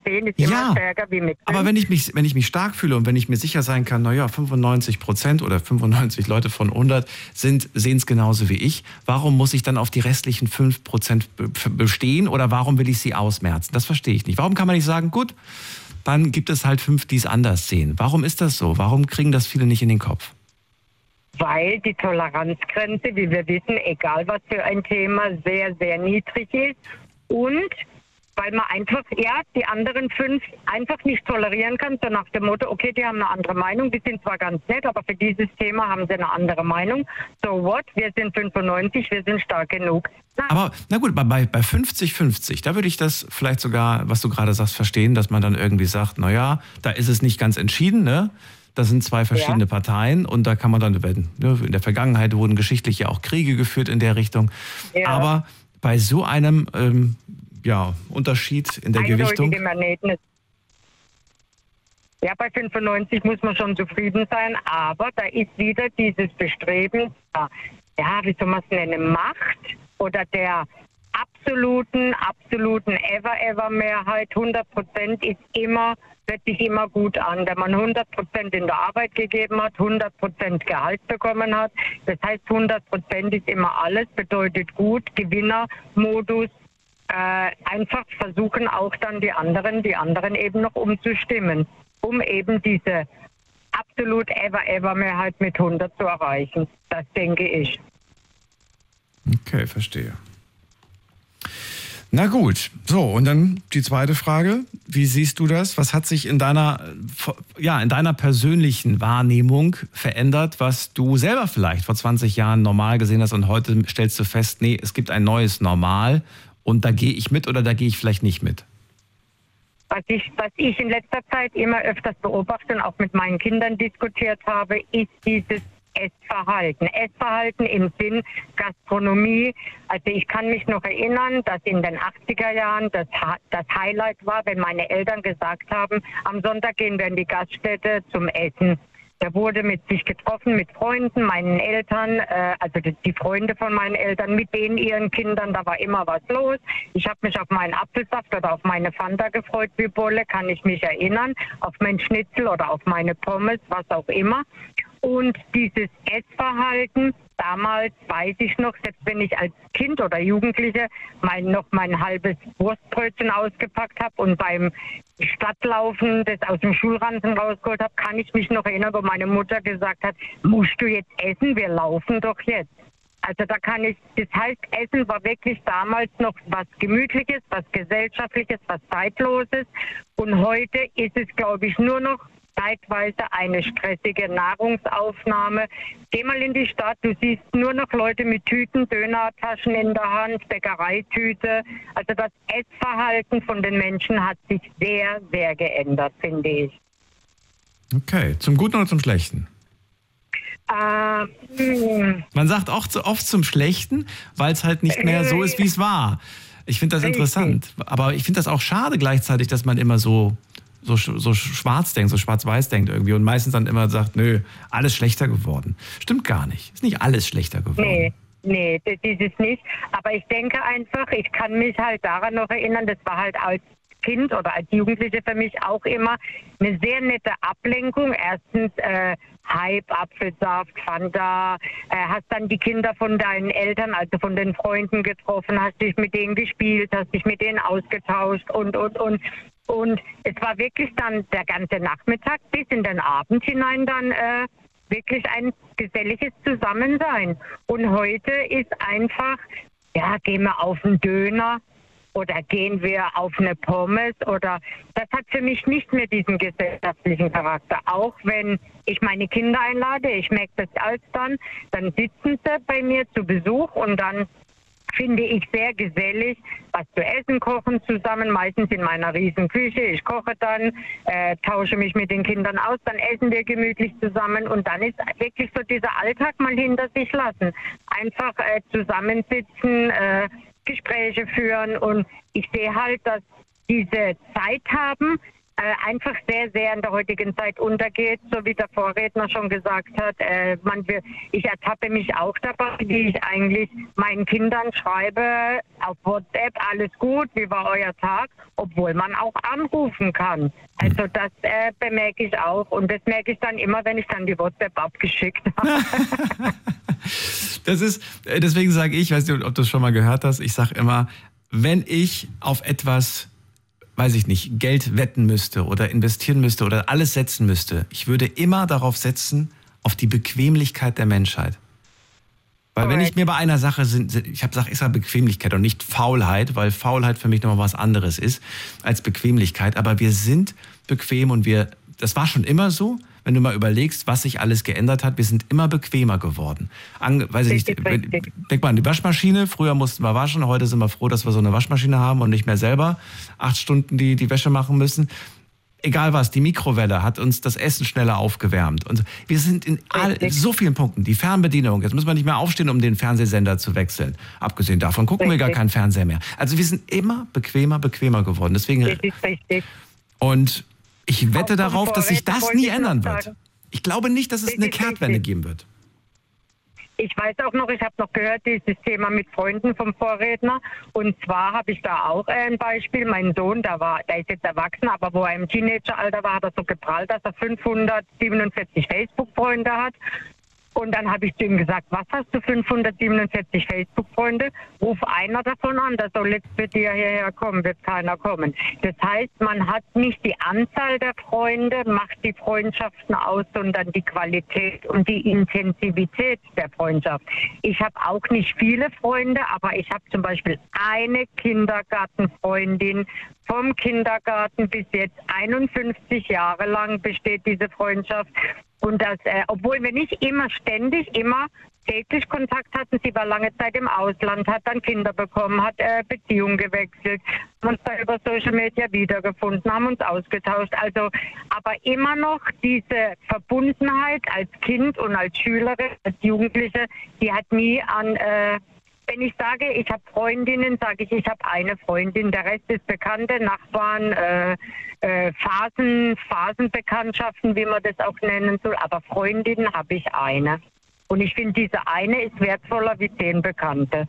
10 ist immer stärker wie mit 5. Aber wenn ich mich stark fühle und wenn ich mir sicher sein kann, 95% oder 95 Leute von 100 sehen es genauso wie ich, warum muss ich dann auf die restlichen 5% bestehen oder warum will ich sie ausmerzen? Das verstehe ich nicht. Warum kann man nicht sagen, gut, dann gibt es halt 5, die es anders sehen. Warum ist das so? Warum kriegen das viele nicht in den Kopf? Weil die Toleranzgrenze, wie wir wissen, egal was für ein Thema, sehr, sehr niedrig ist und weil man einfach, die anderen 5 einfach nicht tolerieren kann, so nach dem Motto, okay, die haben eine andere Meinung, die sind zwar ganz nett, aber für dieses Thema haben sie eine andere Meinung. So what? Wir sind 95, wir sind stark genug. Aber, na gut, bei 50-50, da würde ich das vielleicht sogar, was du gerade sagst, verstehen, dass man dann irgendwie sagt, da ist es nicht ganz entschieden, ne? Das sind 2 verschiedene Parteien und da kann man dann, in der Vergangenheit wurden geschichtlich ja auch Kriege geführt in der Richtung. Ja. Aber bei so einem Unterschied in der Gewichtung. Ja, bei 95 muss man schon zufrieden sein, aber da ist wieder dieses Bestreben, wie soll man es nennen, Macht oder der absoluten Ever-Mehrheit, 100% hört sich immer gut an, wenn man 100% in der Arbeit gegeben hat, 100% Gehalt bekommen hat. Das heißt, 100% ist immer alles, bedeutet gut, Gewinnermodus. Einfach versuchen auch dann die anderen eben noch umzustimmen, um eben diese absolut Ever-Mehrheit mit 100 zu erreichen. Das denke ich. Okay, verstehe. Na gut, so und dann die zweite Frage, wie siehst du das? Was hat sich in deiner persönlichen Wahrnehmung verändert, was du selber vielleicht vor 20 Jahren normal gesehen hast und heute stellst du fest, nee, es gibt ein neues Normal und da gehe ich mit oder da gehe ich vielleicht nicht mit? Was ich in letzter Zeit immer öfters beobachte und auch mit meinen Kindern diskutiert habe, ist dieses Essverhalten. Essverhalten im Sinn Gastronomie. Also ich kann mich noch erinnern, dass in den 80er Jahren das Highlight war, wenn meine Eltern gesagt haben, am Sonntag gehen wir in die Gaststätte zum Essen. Da wurde mit sich getroffen, mit Freunden, meinen Eltern, also die Freunde von meinen Eltern, mit denen ihren Kindern, da war immer was los. Ich habe mich auf meinen Apfelsaft oder auf meine Fanta gefreut wie Bolle, kann ich mich erinnern, auf mein Schnitzel oder auf meine Pommes, was auch immer. Und dieses Essverhalten, damals weiß ich noch, selbst wenn ich als Kind oder Jugendliche noch mein halbes Wurstbrötchen ausgepackt habe und beim Stadtlaufen das aus dem Schulranzen rausgeholt habe, kann ich mich noch erinnern, wo meine Mutter gesagt hat, musst du jetzt essen, wir laufen doch jetzt. Also das heißt, Essen war wirklich damals noch was Gemütliches, was Gesellschaftliches, was Zeitloses und heute ist es, glaube ich, nur noch zeitweise eine stressige Nahrungsaufnahme. Geh mal in die Stadt, du siehst nur noch Leute mit Tüten, Dönertaschen in der Hand, Bäckereitüte. Also das Essverhalten von den Menschen hat sich sehr, sehr geändert, finde ich. Okay, zum Guten oder zum Schlechten? Man sagt auch oft zum Schlechten, weil es halt nicht mehr so ist, wie es war. Ich finde das interessant. Aber ich finde das auch schade gleichzeitig, dass man immer so schwarz denkt, so schwarz-weiß denkt irgendwie und meistens dann immer sagt, nö, alles schlechter geworden. Stimmt gar nicht. Ist nicht alles schlechter geworden. Nee, das ist es nicht. Aber ich denke einfach, ich kann mich halt daran noch erinnern, das war halt als Kind oder als Jugendliche für mich auch immer eine sehr nette Ablenkung. Erstens Hype, Apfelsaft, Fanta, hast dann die Kinder von deinen Eltern, also von den Freunden getroffen, hast dich mit denen gespielt, hast dich mit denen ausgetauscht und. Und es war wirklich dann der ganze Nachmittag bis in den Abend hinein dann wirklich ein geselliges Zusammensein. Und heute ist einfach, gehen wir auf einen Döner oder gehen wir auf eine Pommes oder das hat für mich nicht mehr diesen gesellschaftlichen Charakter. Auch wenn ich meine Kinder einlade, ich merke das als dann sitzen sie bei mir zu Besuch und dann finde ich sehr gesellig, was zu essen kochen zusammen, meistens in meiner riesen Küche. Ich koche dann, tausche mich mit den Kindern aus, dann essen wir gemütlich zusammen und dann ist wirklich so dieser Alltag mal hinter sich lassen. Einfach zusammensitzen, Gespräche führen und ich sehe halt, dass diese Zeit haben, einfach sehr, sehr in der heutigen Zeit untergeht, so wie der Vorredner schon gesagt hat. Ich ertappe mich auch dabei, wie ich eigentlich meinen Kindern schreibe auf WhatsApp, alles gut, wie war euer Tag, obwohl man auch anrufen kann. Also das bemerke ich auch und das merke ich dann immer, wenn ich dann die WhatsApp abgeschickt habe. Deswegen sage ich, weiß nicht, ob du es schon mal gehört hast, ich sage immer, wenn ich auf etwas, weiß ich nicht, Geld wetten müsste oder investieren müsste oder alles setzen müsste, ich würde immer darauf setzen, auf die Bequemlichkeit der Menschheit. Weil wenn ich mir bei einer Sache, ich sage Bequemlichkeit und nicht Faulheit, weil Faulheit für mich nochmal was anderes ist als Bequemlichkeit, aber wir sind bequem und das war schon immer so, wenn du mal überlegst, was sich alles geändert hat, wir sind immer bequemer geworden. Denk mal an die Waschmaschine, früher mussten wir waschen, heute sind wir froh, dass wir so eine Waschmaschine haben und nicht mehr selber 8 Stunden die Wäsche machen müssen. Egal was, die Mikrowelle hat uns das Essen schneller aufgewärmt. Und wir sind in so vielen Punkten. Die Fernbedienung, jetzt müssen wir nicht mehr aufstehen, um den Fernsehsender zu wechseln. Abgesehen davon gucken wir gar keinen Fernseher mehr. Also wir sind immer bequemer geworden. Deswegen. Und ich wette darauf, dass sich das nie ändern wird. Ich glaube nicht, dass es eine Kehrtwende geben wird. Ich weiß auch noch, ich habe noch gehört, dieses Thema mit Freunden vom Vorredner. Und zwar habe ich da auch ein Beispiel. Mein Sohn, der ist jetzt erwachsen, aber wo er im Teenageralter war, hat er so geprallt, dass er 547 Facebook-Freunde hat. Und dann habe ich zu ihm gesagt, was hast du 547 Facebook-Freunde? Ruf einer davon an, der soll jetzt für dir hierher kommen, wird keiner kommen. Das heißt, man hat nicht die Anzahl der Freunde, macht die Freundschaften aus, sondern die Qualität und die Intensivität der Freundschaft. Ich habe auch nicht viele Freunde, aber ich habe zum Beispiel eine Kindergartenfreundin, vom Kindergarten bis jetzt 51 Jahre lang besteht diese Freundschaft. Und das, obwohl wir nicht immer täglich Kontakt hatten, sie war lange Zeit im Ausland, hat dann Kinder bekommen, hat Beziehung gewechselt, haben uns da über Social Media wiedergefunden, haben uns ausgetauscht. Also, aber immer noch diese Verbundenheit als Kind und als Schülerin, als Jugendliche, die hat nie an... wenn ich sage, ich habe Freundinnen, sage ich habe eine Freundin. Der Rest ist Bekannte, Nachbarn, Phasenbekanntschaften, wie man das auch nennen soll. Aber Freundinnen habe ich eine. Und ich finde, diese eine ist wertvoller wie 10 Bekannte.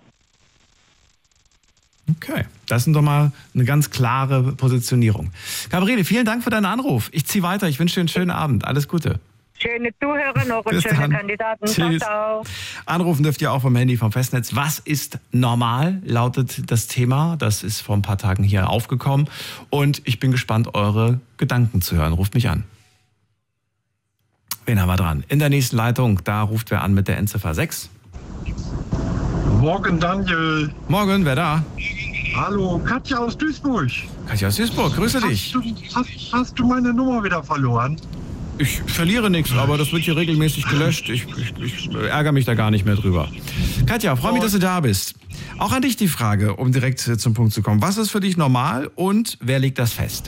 Okay, das ist doch mal eine ganz klare Positionierung. Gabriele, vielen Dank für deinen Anruf. Ich ziehe weiter. Ich wünsche dir einen schönen Abend. Alles Gute. Schöne Zuhörer noch und schöne Kandidaten. Tschüss. Ciao, ciao. Anrufen dürft ihr auch vom Handy, vom Festnetz. Was ist normal, lautet das Thema. Das ist vor ein paar Tagen hier aufgekommen. Und ich bin gespannt, eure Gedanken zu hören. Ruft mich an. Wen haben wir dran? In der nächsten Leitung, da ruft wer an mit der Endziffer 6. Morgen, Daniel. Morgen, wer da? Hallo, Katja aus Duisburg. Katja aus Duisburg, grüße dich. Hast du meine Nummer wieder verloren? Ich verliere nichts, aber das wird hier regelmäßig gelöscht. Ich ärgere mich da gar nicht mehr drüber. Katja, freue mich, dass du da bist. Auch an dich die Frage, um direkt zum Punkt zu kommen. Was ist für dich normal und wer legt das fest?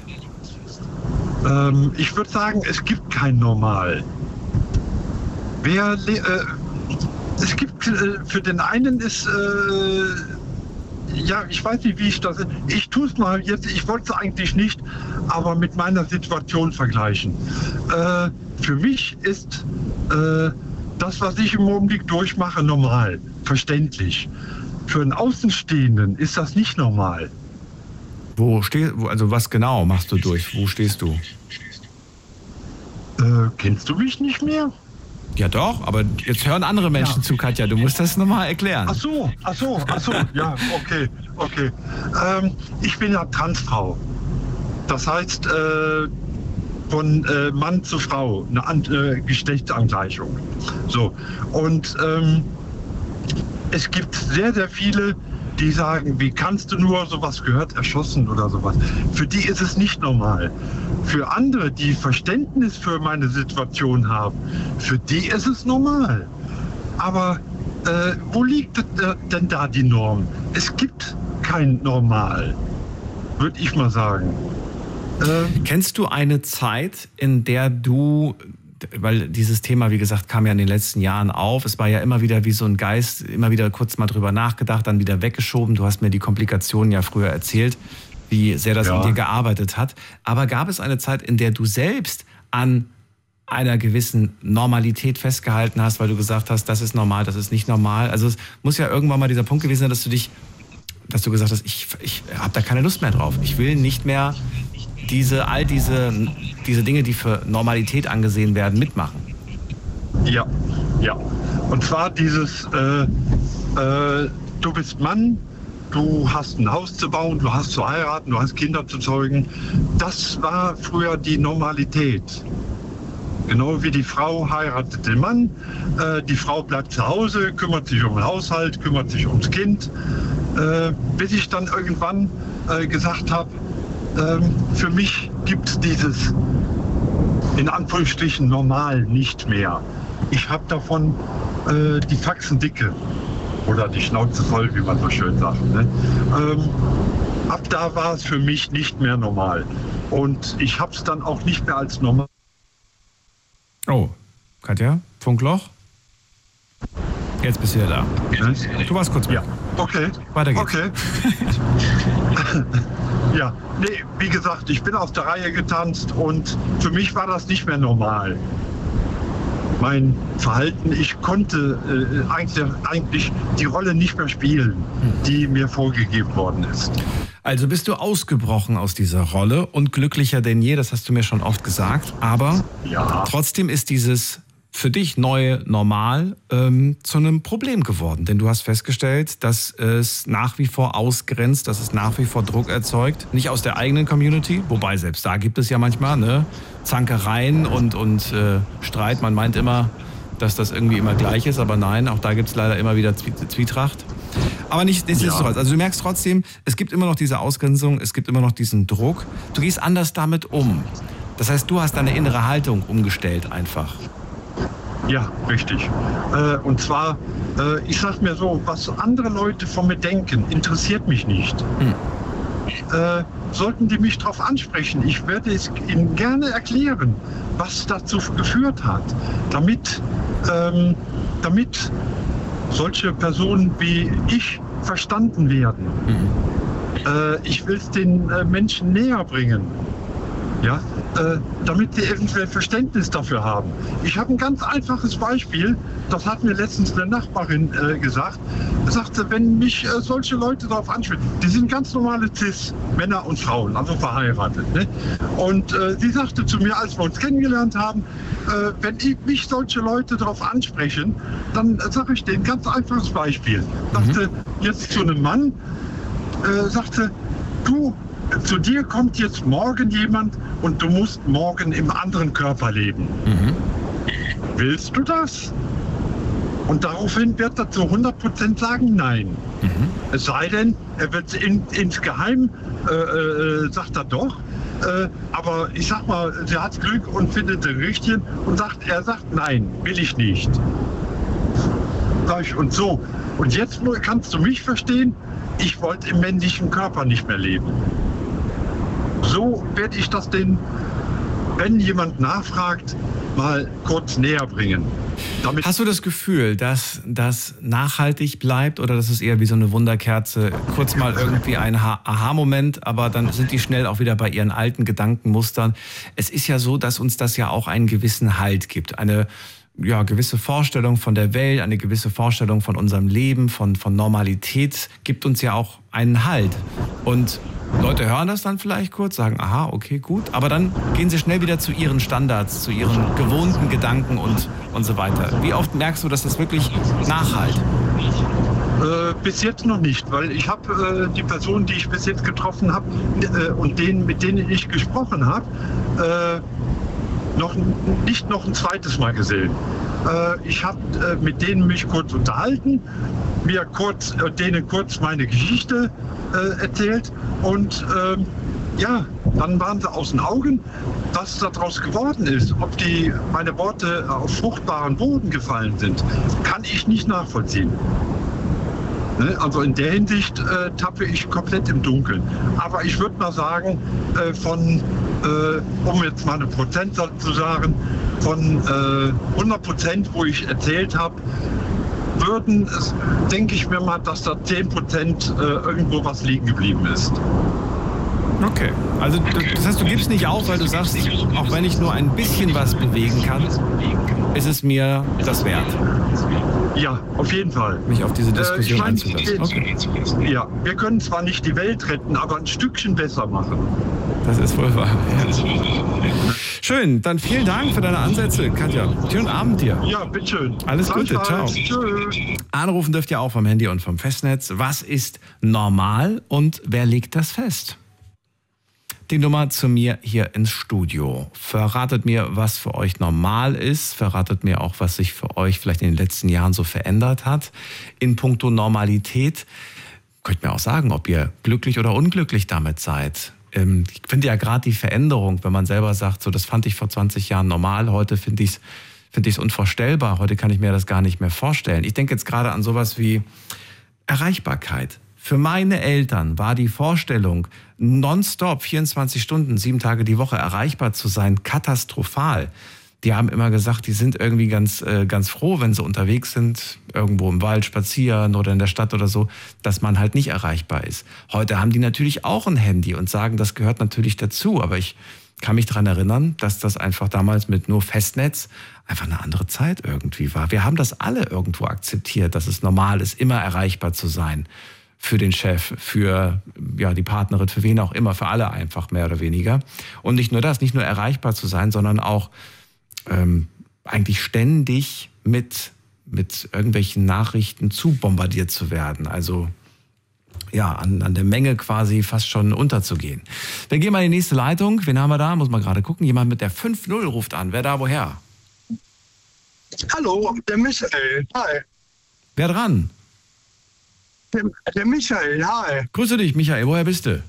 Ich würde sagen, es gibt kein Normal. Es gibt, für den einen ist... ja, ich weiß nicht, wie ich das... Ich tue es mal jetzt, ich wollte es eigentlich nicht, aber mit meiner Situation vergleichen. Für mich ist das, was ich im Augenblick durchmache, normal, verständlich. Für einen Außenstehenden ist das nicht normal. Also was genau machst du durch? Wo stehst du? Kennst du mich nicht mehr? Ja doch, aber jetzt hören andere Menschen zu, Katja. Du musst das nochmal erklären. Ach so. Ja, okay. Ich bin ja Transfrau. Das heißt, von Mann zu Frau, eine Geschlechtsangleichung. So. Und es gibt sehr, sehr viele, die sagen, wie kannst du nur, sowas gehört erschossen oder sowas. Für die ist es nicht normal. Für andere, die Verständnis für meine Situation haben, für die ist es normal. Aber wo liegt denn da die Norm? Es gibt kein Normal, würde ich mal sagen. Kennst du eine Zeit, in der du, weil dieses Thema, wie gesagt, kam ja in den letzten Jahren auf, es war ja immer wieder wie so ein Geist, immer wieder kurz mal drüber nachgedacht, dann wieder weggeschoben. Du hast mir die Komplikationen ja früher erzählt, wie sehr das in dir gearbeitet hat. Aber gab es eine Zeit, in der du selbst an einer gewissen Normalität festgehalten hast, weil du gesagt hast, das ist normal, das ist nicht normal? Also es muss ja irgendwann mal dieser Punkt gewesen sein, dass du gesagt hast, ich habe da keine Lust mehr drauf. Ich will nicht mehr all diese Dinge, die für Normalität angesehen werden, mitmachen. Ja. Und zwar dieses, du bist Mann, du hast ein Haus zu bauen, du hast zu heiraten, du hast Kinder zu zeugen. Das war früher die Normalität. Genau wie die Frau heiratet den Mann, die Frau bleibt zu Hause, kümmert sich um den Haushalt, kümmert sich ums Kind, bis ich dann irgendwann gesagt habe, für mich gibt es dieses, in Anführungsstrichen, normal nicht mehr. Ich habe davon die Faxen dicke oder die Schnauze voll, wie man so schön sagt. Ne? Ab da war es für mich nicht mehr normal. Und ich habe es dann auch nicht mehr als normal. Oh, Katja, Funkloch? Jetzt bist du ja da. Du warst kurz weg. Ja, okay. Weiter geht's. Okay. Ja, nee, wie gesagt, ich bin aus der Reihe getanzt und für mich war das nicht mehr normal. Mein Verhalten, ich konnte eigentlich die Rolle nicht mehr spielen, die mir vorgegeben worden ist. Also bist du ausgebrochen aus dieser Rolle und glücklicher denn je, das hast du mir schon oft gesagt, aber trotzdem ist dieses für dich neue Normal zu einem Problem geworden. Denn du hast festgestellt, dass es nach wie vor ausgrenzt, dass es nach wie vor Druck erzeugt. Nicht aus der eigenen Community, wobei selbst da gibt es ja manchmal Zankereien und Streit. Man meint immer, dass das irgendwie immer gleich ist, aber nein, auch da gibt es leider immer wieder Zwietracht. Aber nichtsdestotrotz. Also du merkst trotzdem, es gibt immer noch diese Ausgrenzung, es gibt immer noch diesen Druck. Du gehst anders damit um. Das heißt, du hast deine innere Haltung umgestellt einfach. Ja, richtig. Und zwar, ich sag mir so, was andere Leute von mir denken, interessiert mich nicht. Sollten die mich darauf ansprechen, ich werde es ihnen gerne erklären, was dazu geführt hat, damit solche Personen wie ich verstanden werden. Ich will es den Menschen näher bringen. Ja, damit sie eventuell Verständnis dafür haben. Ich habe ein ganz einfaches Beispiel, das hat mir letztens eine Nachbarin gesagt. Sie sagte, wenn mich solche Leute darauf ansprechen, die sind ganz normale Cis, Männer und Frauen, also verheiratet. Ne? Und sie sagte zu mir, als wir uns kennengelernt haben, wenn mich solche Leute darauf ansprechen, dann sage ich denen ein ganz einfaches Beispiel. Sagte jetzt zu einem Mann, sagte, du, zu dir kommt jetzt morgen jemand und du musst morgen im anderen Körper leben. Willst du das? Und daraufhin wird er zu 100% sagen, nein. Es sei denn, er wird insgeheim, sagt er doch. Aber ich sag mal, sie hat Glück und findet den Richtigen und er sagt, nein, will ich nicht. Sag ich, und so. Und jetzt kannst du mich verstehen, ich wollte im männlichen Körper nicht mehr leben. So werde ich das wenn jemand nachfragt, mal kurz näher bringen. Hast du das Gefühl, dass das nachhaltig bleibt oder dass es eher wie so eine Wunderkerze, kurz mal irgendwie ein Aha-Moment, aber dann sind die schnell auch wieder bei ihren alten Gedankenmustern? Es ist ja so, dass uns das ja auch einen gewissen Halt gibt, eine gewisse Vorstellung von der Welt, eine gewisse Vorstellung von unserem Leben, von Normalität gibt uns ja auch einen Halt. Und Leute hören das dann vielleicht kurz, sagen, aha, okay, gut, aber dann gehen sie schnell wieder zu ihren Standards, zu ihren gewohnten Gedanken und so weiter. Wie oft merkst du, dass das wirklich nachhalt? Bis jetzt noch nicht, weil ich habe die Personen, die ich bis jetzt getroffen habe und mit denen ich gesprochen habe, nicht noch ein zweites Mal gesehen. Ich habe mit denen mich kurz unterhalten, denen kurz meine Geschichte erzählt und dann waren sie aus den Augen, was daraus geworden ist. Ob meine Worte auf fruchtbaren Boden gefallen sind, kann ich nicht nachvollziehen. Also in der Hinsicht tappe ich komplett im Dunkeln. Aber ich würde mal sagen, um jetzt mal eine Prozentzahl zu sagen, von 100%, wo ich erzählt habe, denke ich mir mal, dass da 10% irgendwo was liegen geblieben ist. Okay, also das heißt, du gibst nicht auf, weil du sagst, auch wenn ich nur ein bisschen was bewegen kann, ist es mir das wert. Ja, auf jeden Fall. Mich auf diese Diskussion einzulassen. Okay. Ja, wir können zwar nicht die Welt retten, aber ein Stückchen besser machen. Das ist wohl wahr. Ja. Schön, dann vielen Dank für deine Ansätze, Katja. Schönen Abend dir. Ja, bitteschön. Alles Gute, ciao. Tschüss. Anrufen dürft ihr auch vom Handy und vom Festnetz. Was ist normal und wer legt das fest? Die Nummer zu mir hier ins Studio. Verratet mir, was für euch normal ist. Verratet mir auch, was sich für euch vielleicht in den letzten Jahren so verändert hat. In puncto Normalität. Könnt mir auch sagen, ob ihr glücklich oder unglücklich damit seid. Ich finde ja gerade die Veränderung, wenn man selber sagt, so das fand ich vor 20 Jahren normal, heute finde ich es unvorstellbar. Heute kann ich mir das gar nicht mehr vorstellen. Ich denke jetzt gerade an sowas wie Erreichbarkeit. Für meine Eltern war die Vorstellung, nonstop 24 Stunden, 7 Tage die Woche erreichbar zu sein, katastrophal. Die haben immer gesagt, die sind irgendwie ganz froh, wenn sie unterwegs sind, irgendwo im Wald spazieren oder in der Stadt oder so, dass man halt nicht erreichbar ist. Heute haben die natürlich auch ein Handy und sagen, das gehört natürlich dazu. Aber ich kann mich daran erinnern, dass das einfach damals mit nur Festnetz einfach eine andere Zeit irgendwie war. Wir haben das alle irgendwo akzeptiert, dass es normal ist, immer erreichbar zu sein. Für den Chef, für die Partnerin, für wen auch immer, für alle einfach mehr oder weniger. Und nicht nur das, nicht nur erreichbar zu sein, sondern auch eigentlich ständig mit irgendwelchen Nachrichten zu bombardiert zu werden. Also ja, an der Menge quasi fast schon unterzugehen. Wir gehen mal in die nächste Leitung. Wen haben wir da? Muss man gerade gucken. Jemand mit der 5-0 ruft an. Wer da woher? Hallo, der Michael. Hi. Wer dran? Der Michael, hi. Grüße dich, Michael. Woher bist du?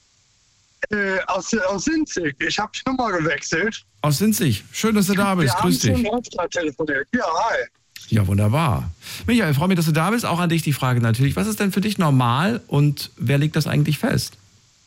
Aus Sinzig. Ich habe die Nummer gewechselt. Aus Sinzig. Schön, dass du da bist. Grüß dich. Wir haben schon telefoniert. Ja, hi. Ja, wunderbar. Michael, freue mich, dass du da bist. Auch an dich die Frage natürlich. Was ist denn für dich normal und wer legt das eigentlich fest?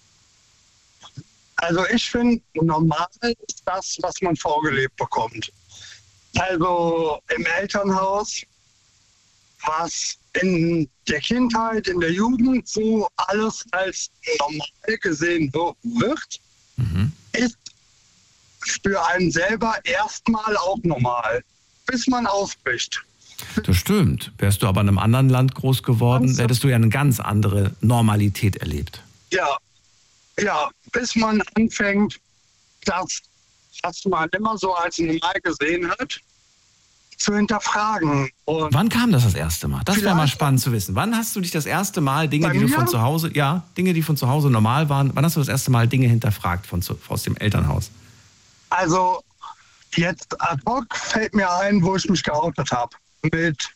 Also ich finde, normal ist das, was man vorgelebt bekommt. Also im Elternhaus, was in der Kindheit, in der Jugend so alles als normal gesehen wird, ist für einen selber erstmal auch normal, bis man ausbricht. Das stimmt. Wärst du aber in einem anderen Land groß geworden, hättest du ja eine ganz andere Normalität erlebt. Ja, bis man anfängt, das, was man immer so als normal gesehen hat, zu hinterfragen. Und wann kam das erste Mal? Das wäre mal spannend zu wissen. Wann hast du dich das erste Mal Dinge, die von zu Hause normal waren, wann hast du das erste Mal Dinge hinterfragt aus dem Elternhaus? Also jetzt ad hoc fällt mir ein, wo ich mich geoutet habe. Mit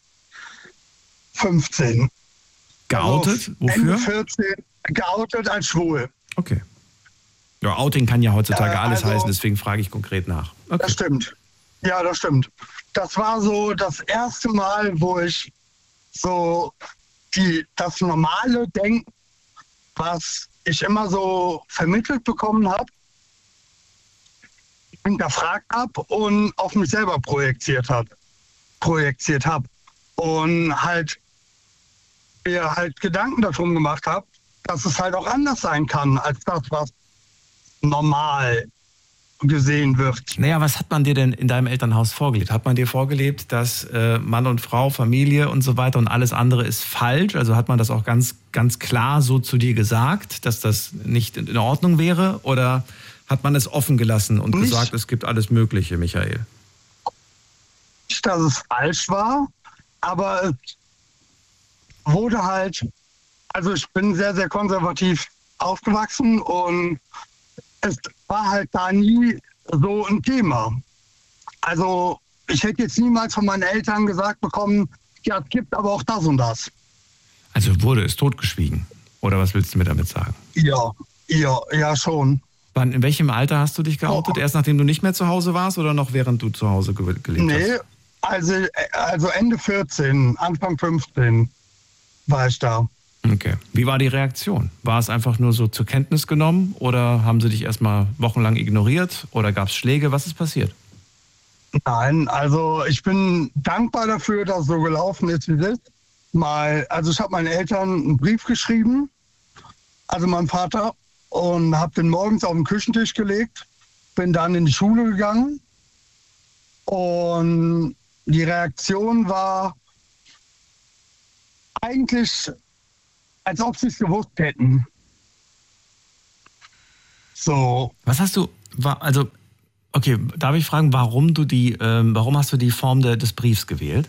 15. Geoutet? Also wofür? Ende 14, geoutet als schwul. Okay. Ja, Outing kann ja heutzutage alles heißen, deswegen frage ich konkret nach. Okay. Das stimmt. Ja, das stimmt. Das war so das erste Mal, wo ich so das normale Denken, was ich immer so vermittelt bekommen habe, hinterfragt habe und auf mich selber projiziert habe. Und halt mir halt Gedanken darum gemacht habe, dass es halt auch anders sein kann, als das, was normal gesehen wird. Naja, was hat man dir denn in deinem Elternhaus vorgelebt? Hat man dir vorgelebt, dass Mann und Frau, Familie und so weiter und alles andere ist falsch? Also hat man das auch ganz, ganz klar so zu dir gesagt, dass das nicht in Ordnung wäre? Oder hat man es offen gelassen und gesagt, es gibt alles Mögliche, Michael? Nicht, dass es falsch war, aber es wurde halt, also ich bin sehr, sehr konservativ aufgewachsen und es war halt da nie so ein Thema. Also ich hätte jetzt niemals von meinen Eltern gesagt bekommen, ja, es gibt aber auch das und das. Also wurde es totgeschwiegen? Oder was willst du mir damit sagen? Ja, schon. In welchem Alter hast du dich geoutet? Erst nachdem du nicht mehr zu Hause warst oder noch während du zu Hause gelebt hast? Nee, also Ende 14, Anfang 15 war ich da. Okay. Wie war die Reaktion? War es einfach nur so zur Kenntnis genommen oder haben sie dich erstmal wochenlang ignoriert oder gab es Schläge? Was ist passiert? Nein, also ich bin dankbar dafür, dass es so gelaufen ist, wie es ist. Also ich habe meinen Eltern einen Brief geschrieben, also meinem Vater, und habe den morgens auf den Küchentisch gelegt, bin dann in die Schule gegangen und die Reaktion war eigentlich, als ob sie es gewusst hätten. So. Was hast du, also, okay, darf ich fragen, warum hast du die Form des Briefs gewählt?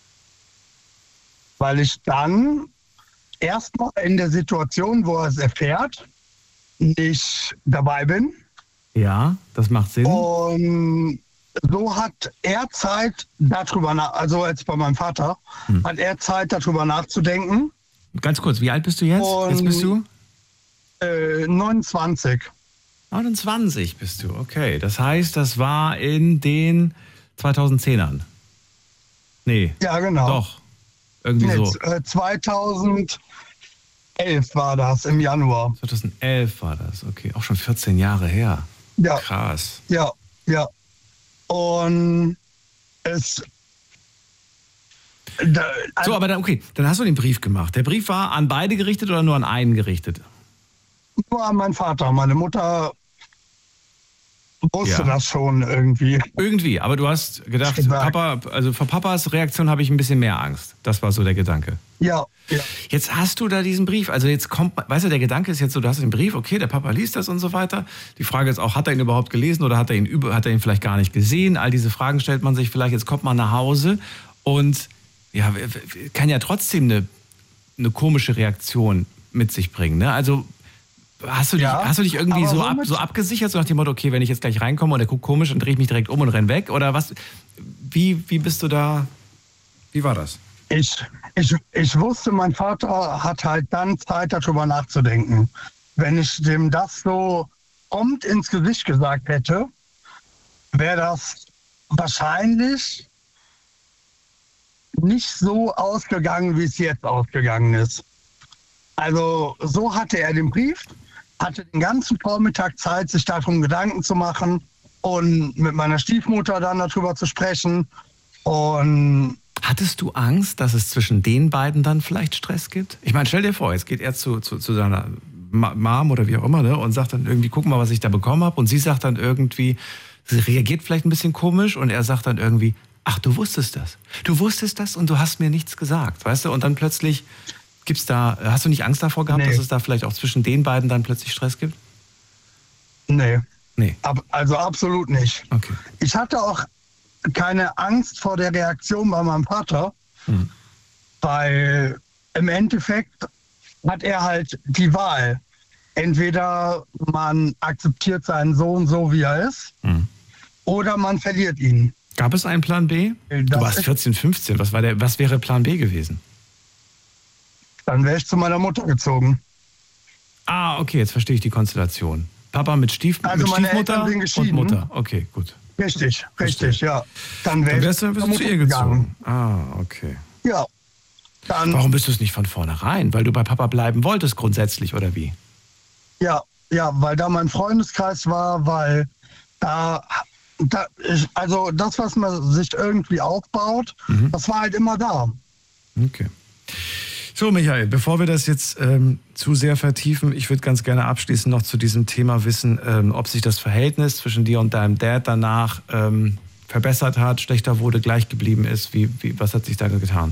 Weil ich dann erstmal in der Situation, wo er es erfährt, nicht dabei bin. Ja, das macht Sinn. Und so hat er Zeit darüber also jetzt bei meinem Vater, hat er Zeit darüber nachzudenken. Ganz kurz, wie alt bist du jetzt? Jetzt bist du? 29. 29 bist du, okay. Das heißt, das war in den 2010ern. Nee. Ja, genau. Doch. Irgendwie so. 2011 war das, im Januar. 2011 war das, okay. Auch schon 14 Jahre her. Ja. Krass. Ja. Und es... So, aber dann, okay, dann hast du den Brief gemacht. Der Brief war an beide gerichtet oder nur an einen gerichtet? Nur an meinen Vater. Meine Mutter wusste das schon irgendwie. Irgendwie, aber du hast gedacht, Papa, also vor Papas Reaktion habe ich ein bisschen mehr Angst. Das war so der Gedanke. Ja. Jetzt hast du da diesen Brief, also jetzt kommt, weißt du, der Gedanke ist jetzt so, du hast den Brief, okay, der Papa liest das und so weiter. Die Frage ist auch, hat er ihn überhaupt gelesen oder hat er ihn vielleicht gar nicht gesehen? All diese Fragen stellt man sich vielleicht, jetzt kommt man nach Hause und ja, kann ja trotzdem eine komische Reaktion mit sich bringen, ne? Also hast du dich irgendwie so abgesichert, so nach dem Motto, okay, wenn ich jetzt gleich reinkomme und der guckt komisch, dann drehe ich mich direkt um und renn weg? Oder was? Wie bist du da? Wie war das? Ich wusste, mein Vater hat halt dann Zeit, darüber nachzudenken. Wenn ich dem das so prompt ins Gesicht gesagt hätte, wäre das wahrscheinlich nicht so ausgegangen, wie es jetzt ausgegangen ist. Also so hatte er den Brief, hatte den ganzen Vormittag Zeit, sich darum Gedanken zu machen und mit meiner Stiefmutter dann darüber zu sprechen. Und hattest du Angst, dass es zwischen den beiden dann vielleicht Stress gibt? Ich meine, stell dir vor, jetzt geht er zu seiner Mom oder wie auch immer, ne, und sagt dann irgendwie, guck mal, was ich da bekommen habe. Und sie sagt dann irgendwie, sie reagiert vielleicht ein bisschen komisch und er sagt dann irgendwie, ach, du wusstest das. Du wusstest das und du hast mir nichts gesagt, weißt du? Und dann plötzlich hast du nicht Angst davor gehabt, dass es da vielleicht auch zwischen den beiden dann plötzlich Stress gibt? Nee. Nee. Also absolut nicht. Okay. Ich hatte auch keine Angst vor der Reaktion bei meinem Vater, weil im Endeffekt hat er halt die Wahl. Entweder man akzeptiert seinen Sohn so, wie er ist, oder man verliert ihn. Gab es einen Plan B? Du warst 14, 15. Was wäre Plan B gewesen? Dann wäre ich zu meiner Mutter gezogen. Ah, okay, jetzt verstehe ich die Konstellation. Papa mit Stiefmutter und Mutter. Okay, gut. Richtig, ja. Dann wärst du zu ihr gezogen. Ah, okay. Ja. Dann, warum bist du es nicht von vornherein? Weil du bei Papa bleiben wolltest grundsätzlich, oder wie? Ja, weil da mein Freundeskreis war, weil also das, was man sich irgendwie aufbaut, das war halt immer da. Okay. So, Michael, bevor wir das jetzt zu sehr vertiefen, ich würde ganz gerne abschließend noch zu diesem Thema wissen, ob sich das Verhältnis zwischen dir und deinem Dad danach verbessert hat, schlechter wurde, gleich geblieben ist. Was hat sich da getan?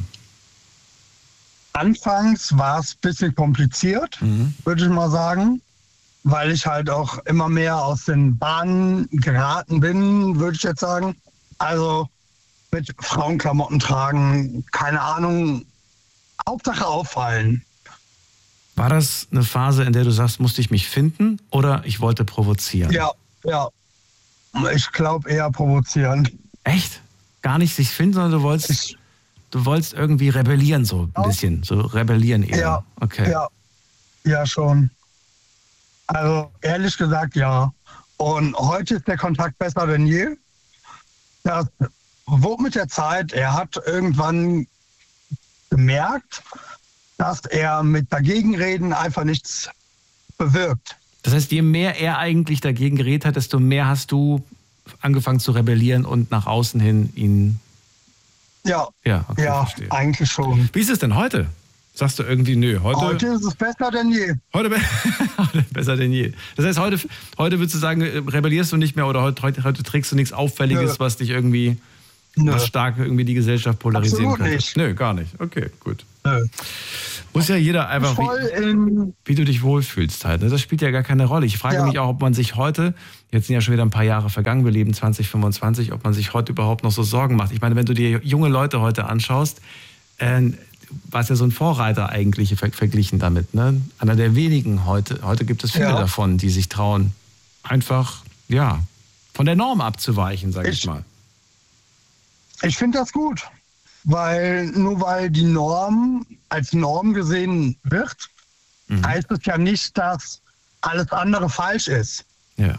Anfangs war es ein bisschen kompliziert, würde ich mal sagen, weil ich halt auch immer mehr aus den Bahnen geraten bin, würde ich jetzt sagen. Also mit Frauenklamotten tragen, keine Ahnung, Hauptsache auffallen. War das eine Phase, in der du sagst, musste ich mich finden oder ich wollte provozieren? Ja. Ich glaube eher provozieren. Echt? Gar nicht sich finden, sondern du wolltest irgendwie rebellieren so ein bisschen, so rebellieren eher. Ja, okay. Ja, schon. Also ehrlich gesagt, ja. Und heute ist der Kontakt besser denn je. Das wurde mit der Zeit. Er hat irgendwann gemerkt, dass er mit Dagegenreden einfach nichts bewirkt. Das heißt, je mehr er eigentlich dagegen geredet hat, desto mehr hast du angefangen zu rebellieren und nach außen hin ihn... Ja, okay, ja, verstehe. Eigentlich schon. Wie ist es denn heute? Sagst du irgendwie, nö, Heute ist es besser denn je. Heute besser denn je. Das heißt, heute würdest du sagen, rebellierst du nicht mehr oder heute trägst du nichts Auffälliges, was dich irgendwie, was stark irgendwie die Gesellschaft polarisieren Absolut könnte? nicht. Nö, gar nicht. Okay, gut. Nö. Muss ja jeder einfach, wie du dich wohlfühlst halt. Das spielt ja gar keine Rolle. Ich frage mich auch, ob man sich heute, jetzt sind ja schon wieder ein paar Jahre vergangen, wir leben 2025, ob man sich heute überhaupt noch so Sorgen macht. Ich meine, wenn du dir junge Leute heute anschaust, warst ja so ein Vorreiter eigentlich verglichen damit. Ne? Einer der wenigen heute. Heute gibt es viele davon, die sich trauen, einfach, von der Norm abzuweichen, sage ich mal. Ich finde das gut, weil die Norm als Norm gesehen wird, heißt es ja nicht, dass alles andere falsch ist. Ja.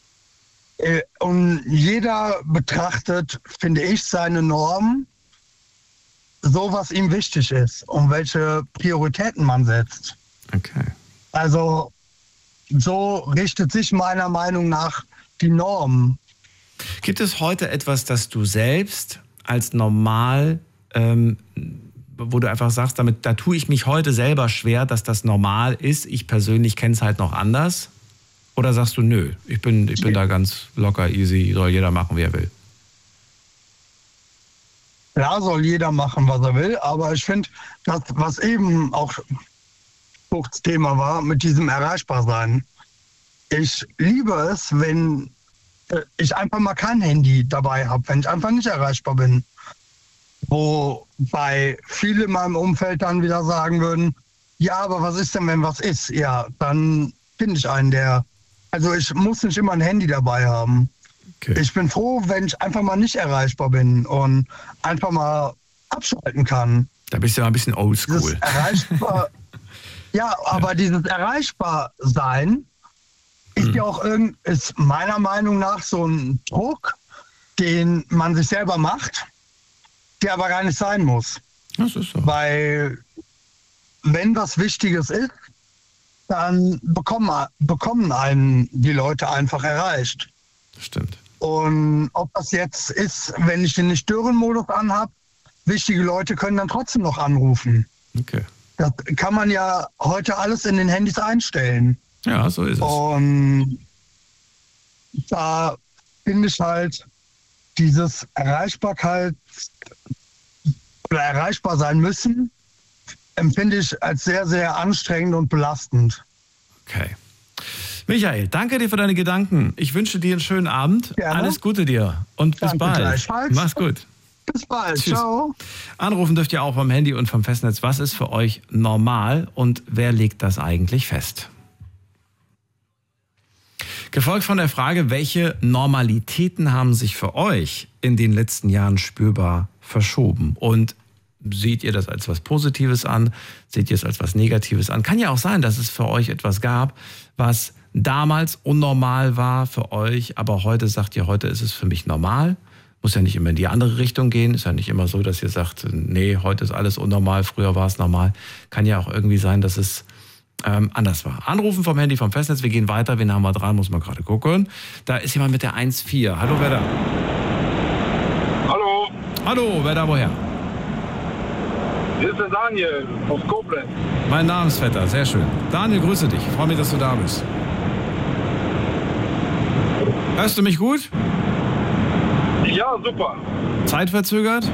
Und jeder betrachtet, finde ich, seine Norm so, was ihm wichtig ist und welche Prioritäten man setzt. Okay. Also so richtet sich meiner Meinung nach die Norm. Gibt es heute etwas, das du selbst als normal, wo du einfach sagst, da tue ich mich heute selber schwer, dass das normal ist, ich persönlich kenne es halt noch anders? Oder sagst du, nö, ich bin da ganz locker, easy, soll jeder machen, wie er will? Ja, soll jeder machen, was er will, aber ich finde, das, was eben auch das Thema war, mit diesem Erreichbarsein. Ich liebe es, wenn ich einfach mal kein Handy dabei habe, wenn ich einfach nicht erreichbar bin. Wobei viele in meinem Umfeld dann wieder sagen würden, ja, aber was ist denn, wenn was ist? Ja, dann bin ich einen, also ich muss nicht immer ein Handy dabei haben. Okay. Ich bin froh, wenn ich einfach mal nicht erreichbar bin und einfach mal abschalten kann. Da bist du ja ein bisschen oldschool. Aber dieses Erreichbarsein ist ja auch ist meiner Meinung nach so ein Druck, den man sich selber macht, der aber gar nicht sein muss. Das ist so. Weil wenn was Wichtiges ist, dann bekommen einen die Leute einfach erreicht. Das stimmt. Und ob das jetzt ist, wenn ich den Nicht-Stören-Modus anhab, wichtige Leute können dann trotzdem noch anrufen. Okay. Das kann man ja heute alles in den Handys einstellen. Ja, so ist es. Und da finde ich halt dieses Erreichbarkeit oder erreichbar sein müssen, empfinde ich als sehr, sehr anstrengend und belastend. Okay. Michael, danke dir für deine Gedanken. Ich wünsche dir einen schönen Abend. Gerne. Alles Gute dir und bis bald. Mach's gut. Bis bald. Tschüss. Ciao. Anrufen dürft ihr auch vom Handy und vom Festnetz. Was ist für euch normal und wer legt das eigentlich fest? Gefolgt von der Frage, welche Normalitäten haben sich für euch in den letzten Jahren spürbar verschoben? Und seht ihr das als was Positives an? Seht ihr es als was Negatives an? Kann ja auch sein, dass es für euch etwas gab, was damals unnormal war für euch, aber heute sagt ihr, heute ist es für mich normal. Muss ja nicht immer in die andere Richtung gehen. Ist ja nicht immer so, dass ihr sagt, nee, heute ist alles unnormal, früher war es normal. Kann ja auch irgendwie sein, dass es anders war. Anrufen vom Handy, vom Festnetz. Wir gehen weiter. Wen haben wir dran? Muss man gerade gucken. Da ist jemand mit der 1.4. Hallo, wer da? Hallo. Hallo, wer da woher? Hier ist der Daniel aus Koblenz. Mein Namensvetter, sehr schön. Daniel, grüße dich. Ich freue mich, dass du da bist. Hörst du mich gut? Ja, super. Zeitverzögert?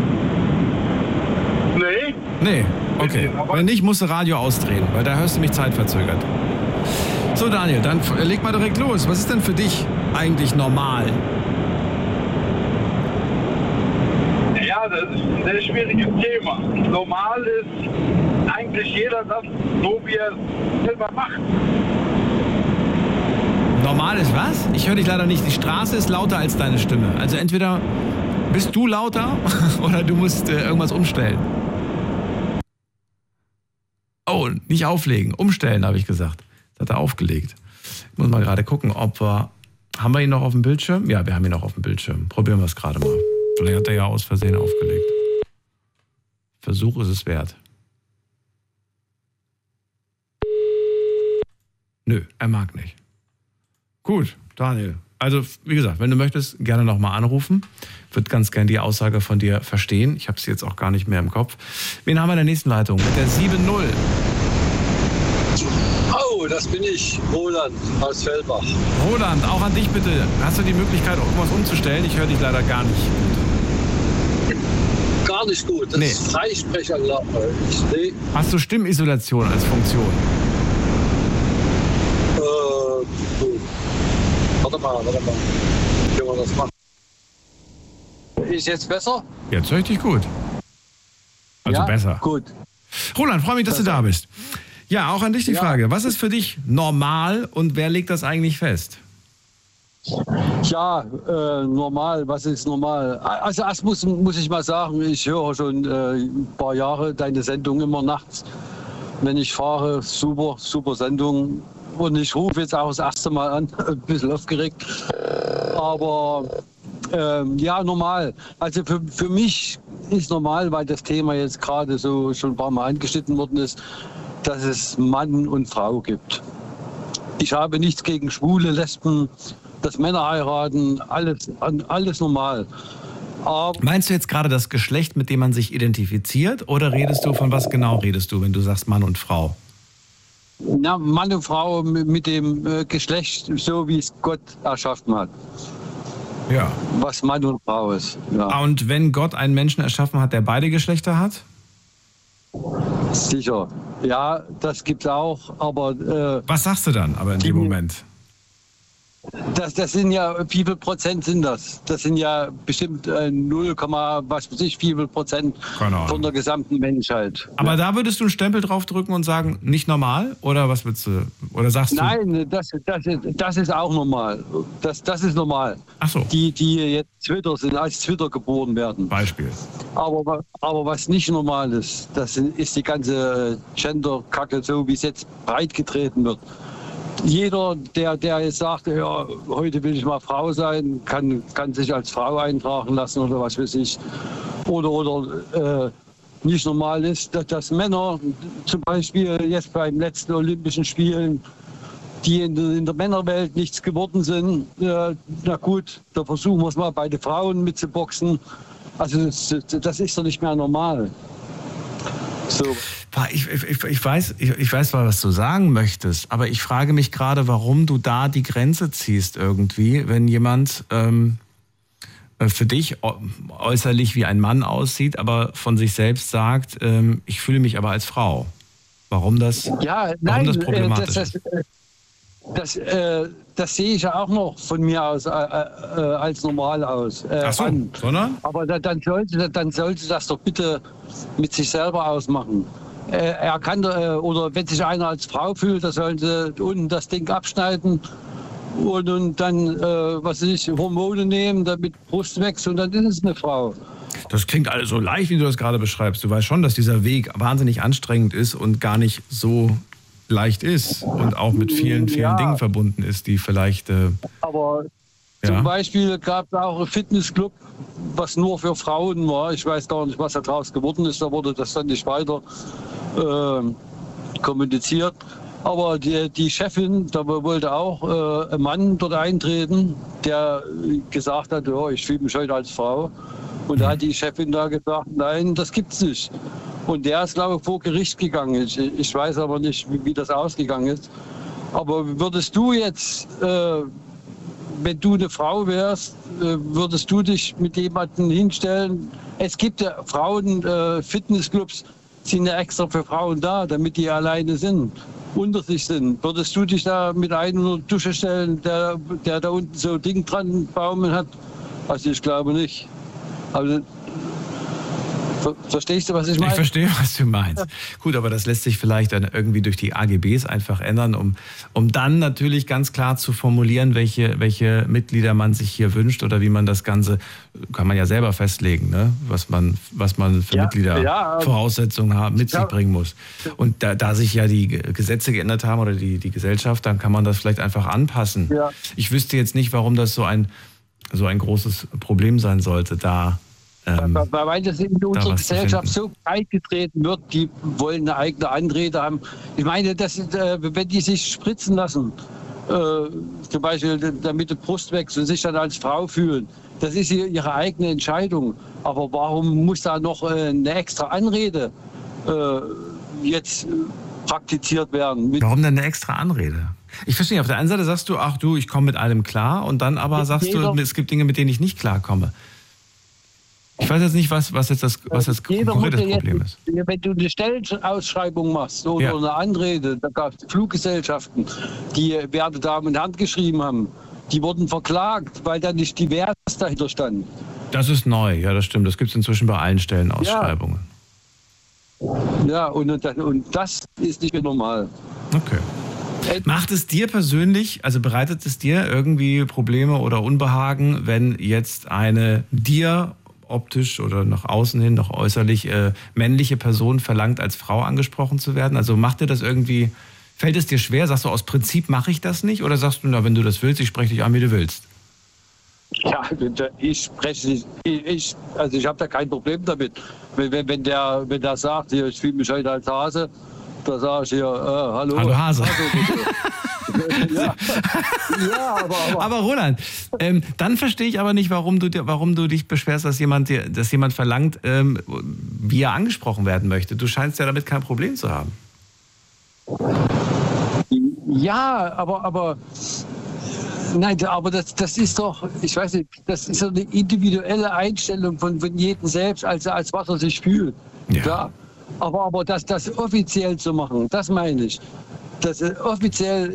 Nee. Nee, okay. Wenn nicht, musst du Radio ausdrehen, weil da hörst du mich zeitverzögert. So, Daniel, dann leg mal direkt los. Was ist denn für dich eigentlich normal? Ja, das ist ein sehr schwieriges Thema. Normal ist eigentlich jeder das, so wie er es selber macht. Normal ist was? Ich höre dich leider nicht. Die Straße ist lauter als deine Stimme. Also entweder bist du lauter oder du musst irgendwas umstellen. Oh, nicht auflegen. Umstellen, habe ich gesagt. Das hat er aufgelegt. Ich muss mal gerade gucken, ob wir... Haben wir ihn noch auf dem Bildschirm? Ja, wir haben ihn noch auf dem Bildschirm. Probieren wir es gerade mal. Vielleicht hat er ja aus Versehen aufgelegt. Versuch ist es wert. Nö, er mag nicht. Gut, Daniel, Also, wie gesagt, wenn du möchtest, gerne nochmal anrufen. Würde ganz gerne die Aussage von dir verstehen. Ich habe sie jetzt auch gar nicht mehr im Kopf. Wen haben wir in der nächsten Leitung? Mit der 7-0. Oh, das bin ich, Roland aus Fellbach. Roland, auch an dich bitte. Hast du die Möglichkeit, irgendwas umzustellen? Ich höre dich leider gar nicht. Gar nicht gut. Das ist Freisprecherlache. Nee. Hast du Stimmisolation als Funktion? Warte mal. Wie wir das machen. Ist jetzt besser? Jetzt höre ich dich gut. Also ja, besser. Gut. Roland, freue mich, dass du da bist. Ja, auch an dich die Ja. Frage. Was ist für dich normal und wer legt das eigentlich fest? Ja, normal. Was ist normal? Also erst muss ich mal sagen, ich höre schon ein paar Jahre deine Sendung immer nachts, wenn ich fahre. Super Sendung. Und ich rufe jetzt auch das erste Mal an, ein bisschen aufgeregt. Aber ja, normal. Also für mich ist normal, weil das Thema jetzt gerade so schon ein paar Mal angeschnitten worden ist, dass es Mann und Frau gibt. Ich habe nichts gegen Schwule, Lesben, dass Männer heiraten, alles normal. Aber Meinst du jetzt gerade das Geschlecht, mit dem man sich identifiziert, oder von was genau redest du, wenn du sagst Mann und Frau? na, Mann und Frau mit dem Geschlecht, so wie es Gott erschaffen hat. Ja. Was Mann und Frau ist. Ja. Und wenn Gott einen Menschen erschaffen hat, der beide Geschlechter hat? Sicher. Ja, das gibt's auch, aber Was sagst du dann aber in dem Moment? das sind ja, wie viel Prozent sind das? Das sind ja bestimmt 0, was weiß ich, wie viel Prozent Keine Ahnung. von der gesamten Menschheit. Aber da würdest du einen Stempel drauf drücken und sagen, nicht normal? Oder was würdest du? Oder sagst du? Nein, das ist auch normal. Das ist normal. Ach so. Die jetzt Twitter sind, als Twitter geboren werden. Beispiel. Aber was nicht normal ist, das ist die ganze Gender-Kacke, so wie es jetzt breit getreten wird. Jeder, der jetzt sagt, ja, heute will ich mal Frau sein, kann sich als Frau eintragen lassen oder was weiß ich. Oder nicht normal ist, dass Männer zum Beispiel jetzt beim letzten Olympischen Spielen, die in der Männerwelt nichts geworden sind, na gut, da versuchen wir es mal bei den Frauen mitzuboxen. Also das ist doch nicht mehr normal. So. Ich weiß, was du sagen möchtest, aber ich frage mich gerade, warum du da die Grenze ziehst irgendwie, wenn jemand für dich äußerlich wie ein Mann aussieht, aber von sich selbst sagt, ich fühle mich aber als Frau. Warum das problematisch ist? Das sehe ich ja auch noch von mir aus als normal aus. Ach so, sondern? Aber dann sollte das doch bitte mit sich selber ausmachen. Er kann, oder wenn sich einer als Frau fühlt, da sollen sie unten das Ding abschneiden und dann, was weiß ich, Hormone nehmen, damit Brust wächst und dann ist es eine Frau. Das klingt alles so leicht, wie du das gerade beschreibst. Du weißt schon, dass dieser Weg wahnsinnig anstrengend ist und gar nicht so leicht ist und auch mit vielen Dingen verbunden ist, die vielleicht... Aber zum Beispiel gab es auch einen Fitnessclub, was nur für Frauen war. Ich weiß gar nicht, was daraus geworden ist. Da wurde das dann nicht weiter kommuniziert. Aber die Chefin, da wollte auch ein Mann dort eintreten, der gesagt hat, ja, ich fühle mich heute als Frau. Und da hat die Chefin da gesagt, nein, das gibt's nicht. Und der ist, glaube ich, vor Gericht gegangen. Ich weiß aber nicht, wie das ausgegangen ist. Aber würdest du jetzt, wenn du eine Frau wärst, würdest du dich mit jemandem hinstellen? Es gibt ja Frauen, Fitnessclubs sind ja extra für Frauen da, damit die alleine sind, unter sich sind. Würdest du dich da mit einem unter die Dusche stellen, der da unten so ein Ding dran baumeln hat? Also ich glaube nicht. Also, verstehst du, was ich meine? Ich verstehe, was du meinst. Gut, aber das lässt sich vielleicht dann irgendwie durch die AGBs einfach ändern, um dann natürlich ganz klar zu formulieren, welche Mitglieder man sich hier wünscht oder wie man das Ganze, kann man ja selber festlegen, ne? was man für Mitglieder Voraussetzungen mit sich bringen muss. Und da sich ja die Gesetze geändert haben oder die Gesellschaft, dann kann man das vielleicht einfach anpassen. Ja. Ich wüsste jetzt nicht, warum das so ein großes Problem sein sollte, weil das in unserer Gesellschaft so breit getreten wird, die wollen eine eigene Anrede haben. Ich meine, wenn die sich spritzen lassen, zum Beispiel damit die Brust wächst und sich dann als Frau fühlen. Das ist ihre eigene Entscheidung. Aber warum muss da noch eine extra Anrede jetzt praktiziert werden? Warum denn eine extra Anrede? Ich verstehe, auf der einen Seite sagst du, ach du, ich komme mit allem klar, und dann aber sagst du, es gibt Dinge, mit denen ich nicht klarkomme. Ich weiß jetzt nicht, was jetzt das konkrete Problem ist. Wenn du eine Stellenausschreibung machst oder eine Anrede, da gab es Fluggesellschaften, die werte Damen und Herren geschrieben haben, die wurden verklagt, weil da nicht divers dahinter stand. Das ist neu, ja, das stimmt. Das gibt es inzwischen bei allen Stellenausschreibungen. Ja, und das ist nicht mehr normal. Okay. Macht es dir persönlich, also bereitet es dir irgendwie Probleme oder Unbehagen, wenn jetzt eine dir optisch oder nach außen hin, noch äußerlich männliche Person verlangt, als Frau angesprochen zu werden? Also macht dir das irgendwie, fällt es dir schwer? Sagst du, aus Prinzip mache ich das nicht? Oder sagst du, na, wenn du das willst, ich spreche dich an, wie du willst? Ja, ich spreche nicht, ich habe da kein Problem damit. Wenn der sagt, hier, ich fühle mich heute als Hase, da sage ich hier, hallo. Hallo Hase. Aber Roland, dann verstehe ich aber nicht, warum du dich beschwerst, dass jemand verlangt, wie er angesprochen werden möchte. Du scheinst ja damit kein Problem zu haben. Ja, aber nein, aber das ist doch, ich weiß nicht, das ist so eine individuelle Einstellung von jedem selbst, als was er sich fühlt. Ja. Klar. Aber das offiziell zu machen, das meine ich. Das offiziell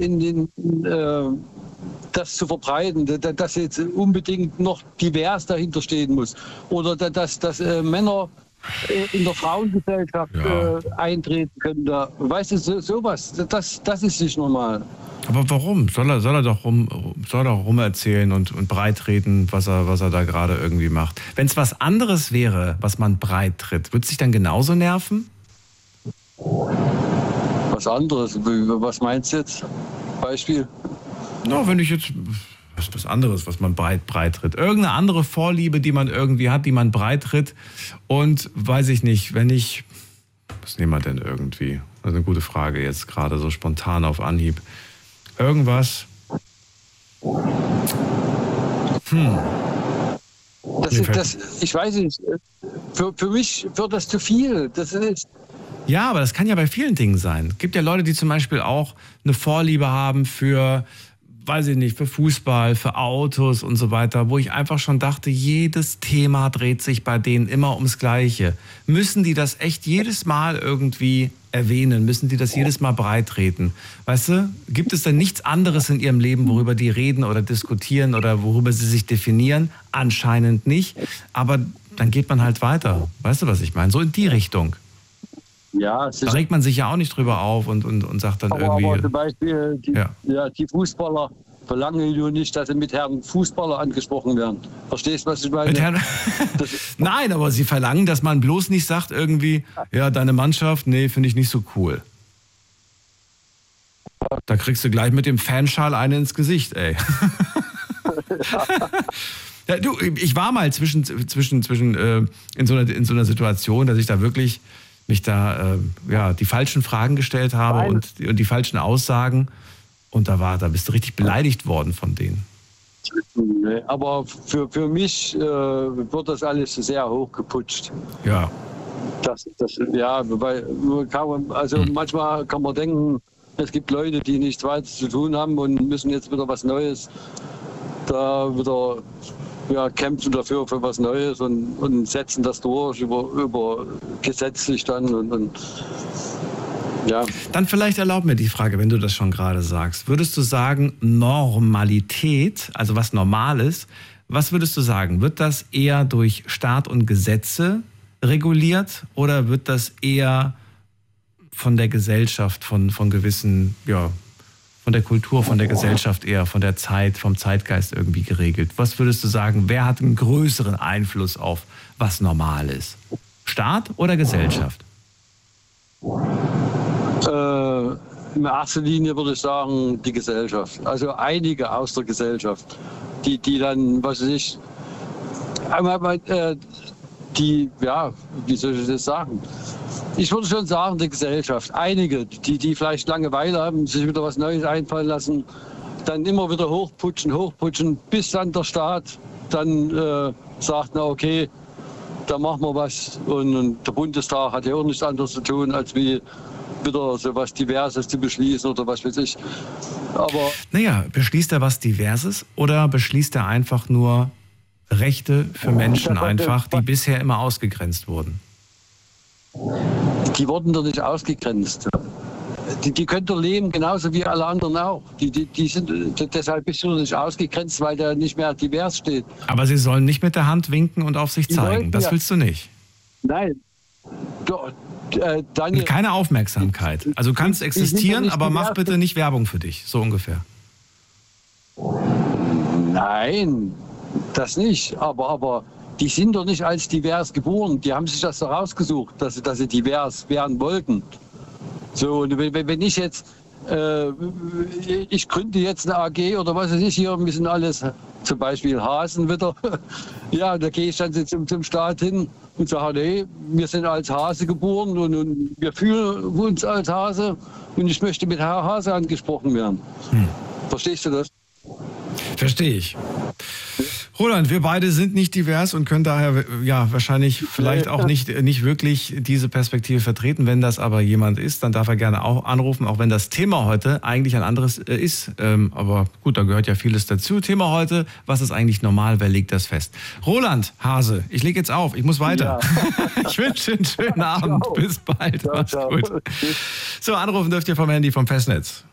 das zu verbreiten, dass jetzt unbedingt noch divers dahinter stehen muss. Oder dass Männer in der Frauengesellschaft eintreten können. Weißt du, sowas, das ist nicht normal. Aber warum? Soll er doch rumerzählen und breitreten, was er da gerade irgendwie macht. Wenn es was anderes wäre, was man breit tritt, würde es dich dann genauso nerven? Was anderes? Was meinst du jetzt? Beispiel? Na, wenn ich jetzt was anderes, was man breit tritt. Irgendeine andere Vorliebe, die man irgendwie hat, die man breit tritt. Und weiß ich nicht, was nehmen wir denn irgendwie? Das ist eine gute Frage jetzt gerade so spontan auf Anhieb. Irgendwas. Ich weiß nicht. Für mich wird das zu viel. Das ist. Ja, aber das kann ja bei vielen Dingen sein. Es gibt ja Leute, die zum Beispiel auch eine Vorliebe haben für, weiß ich nicht, für Fußball, für Autos und so weiter, wo ich einfach schon dachte, jedes Thema dreht sich bei denen immer ums Gleiche. Müssen die das echt jedes Mal irgendwie erwähnen? Müssen die das jedes Mal breitreten? Weißt du, gibt es denn nichts anderes in ihrem Leben, worüber die reden oder diskutieren oder worüber sie sich definieren? Anscheinend nicht. Aber dann geht man halt weiter. Weißt du, was ich meine? So in die Richtung. Ja, da regt man sich ja auch nicht drüber auf und sagt dann irgendwie. Aber zum Beispiel die Fußballer verlangen nur nicht, dass sie mit Herrn Fußballer angesprochen werden. Verstehst du, was ich meine? Nein, aber sie verlangen, dass man bloß nicht sagt irgendwie, ja, deine Mannschaft, nee, finde ich nicht so cool. Da kriegst du gleich mit dem Fanschal eine ins Gesicht, ey. Ja, du, ich war mal zwischen in so einer Situation, dass ich da wirklich mich die falschen Fragen gestellt habe und die falschen Aussagen. Und da bist du richtig beleidigt worden von denen. Aber für mich wird das alles sehr hochgeputscht. Ja. Manchmal kann man denken, es gibt Leute, die nichts weiter zu tun haben und müssen jetzt wieder was Neues, da wieder kämpfen dafür für was Neues und setzen das durch über gesetzlich dann und ja. Dann vielleicht erlaub mir die Frage, wenn du das schon gerade sagst. Würdest du sagen, Normalität, also was normal ist, was würdest du sagen? Wird das eher durch Staat und Gesetze reguliert oder wird das eher von der Gesellschaft, von gewissen, von der Kultur, von der Gesellschaft eher, von der Zeit, vom Zeitgeist irgendwie geregelt? Was würdest du sagen, wer hat einen größeren Einfluss auf, was normal ist? Staat oder Gesellschaft? In erster Linie würde ich sagen, die Gesellschaft. Also einige aus der Gesellschaft, die dann, was weiß ich, wie soll ich das sagen? Ich würde schon sagen, die Gesellschaft. Einige, die vielleicht Langeweile haben, sich wieder was Neues einfallen lassen, dann immer wieder hochputschen, bis dann der Staat dann sagt, na okay, da machen wir was. Und der Bundestag hat ja auch nichts anderes zu tun, als wie wieder so was Diverses zu beschließen oder was weiß ich. Aber naja, beschließt er was Diverses oder beschließt er einfach nur Rechte für Menschen einfach, die bisher immer ausgegrenzt wurden? Die wurden doch nicht ausgegrenzt. Die können doch leben, genauso wie alle anderen auch. Die sind, deshalb bist du nicht ausgegrenzt, weil da nicht mehr divers steht. Aber sie sollen nicht mit der Hand winken und auf sich zeigen. Das willst du nicht? Nein. Daniel, keine Aufmerksamkeit. Also du kannst existieren, aber mach bitte nicht Werbung für dich. So ungefähr. Nein, das nicht. Aber die sind doch nicht als divers geboren. Die haben sich das doch rausgesucht, dass sie divers werden wollten. So, und wenn ich jetzt, ich gründe jetzt eine AG oder was weiß ich, hier müssen alles, zum Beispiel Hasen wieder, ja, da gehe ich dann zum Staat hin und sage, nee, wir sind als Hase geboren und wir fühlen uns als Hase und ich möchte mit Herr Hase angesprochen werden. Verstehst du das? Verstehe ich. Roland, wir beide sind nicht divers und können daher ja wahrscheinlich vielleicht auch nicht wirklich diese Perspektive vertreten. Wenn das aber jemand ist, dann darf er gerne auch anrufen, auch wenn das Thema heute eigentlich ein anderes ist. Aber gut, da gehört ja vieles dazu. Thema heute, was ist eigentlich normal, wer legt das fest? Roland Hase, ich lege jetzt auf, ich muss weiter. Ja. Ich wünsche einen schönen Abend, bis bald. Mach's gut. So, anrufen dürft ihr vom Handy, vom Festnetz.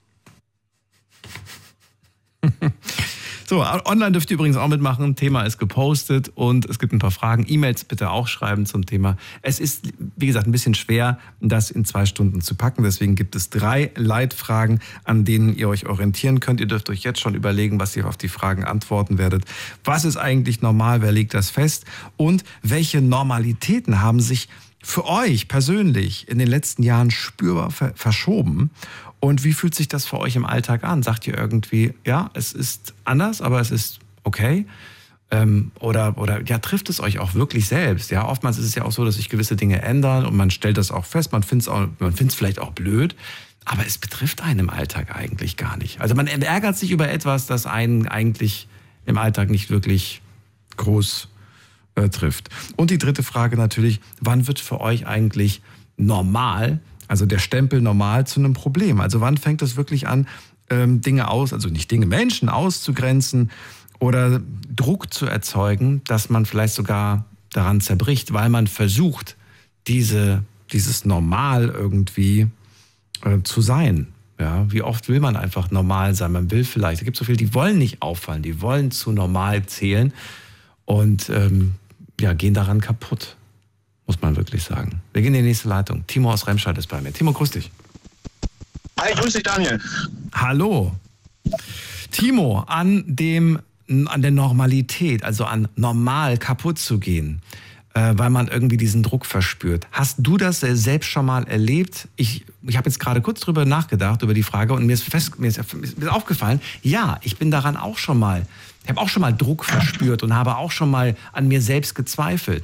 So, online dürft ihr übrigens auch mitmachen. Thema ist gepostet und es gibt ein paar Fragen. E-Mails bitte auch schreiben zum Thema. Es ist, wie gesagt, ein bisschen schwer, das in 2 Stunden zu packen. Deswegen gibt es 3 Leitfragen, an denen ihr euch orientieren könnt. Ihr dürft euch jetzt schon überlegen, was ihr auf die Fragen antworten werdet. Was ist eigentlich normal? Wer legt das fest? Und welche Normalitäten haben sich für euch persönlich in den letzten Jahren spürbar verschoben? Und wie fühlt sich das für euch im Alltag an? Sagt ihr irgendwie, ja, es ist anders, aber es ist okay? Oder ja, trifft es euch auch wirklich selbst? Ja, oftmals ist es ja auch so, dass sich gewisse Dinge ändern und man stellt das auch fest. Man findet es vielleicht auch blöd, aber es betrifft einen im Alltag eigentlich gar nicht. Also man ärgert sich über etwas, das einen eigentlich im Alltag nicht wirklich groß trifft. Und die dritte Frage natürlich, wann wird für euch eigentlich normal, also der Stempel normal, zu einem Problem? Also wann fängt es wirklich an, Menschen auszugrenzen oder Druck zu erzeugen, dass man vielleicht sogar daran zerbricht, weil man versucht, dieses Normal irgendwie zu sein. Ja, wie oft will man einfach normal sein? Man will vielleicht, es gibt so viele, die wollen nicht auffallen, die wollen zu normal zählen und gehen daran kaputt. Muss man wirklich sagen. Wir gehen in die nächste Leitung. Timo aus Remscheid ist bei mir. Timo, grüß dich. Hi, grüß dich, Daniel. Hallo. Timo, an der Normalität, also an normal kaputt zu gehen, weil man irgendwie diesen Druck verspürt. Hast du das selbst schon mal erlebt? Ich habe jetzt gerade kurz drüber nachgedacht, über die Frage, und mir ist aufgefallen, ja, ich bin daran auch schon mal, ich habe auch schon mal Druck verspürt und habe auch schon mal an mir selbst gezweifelt.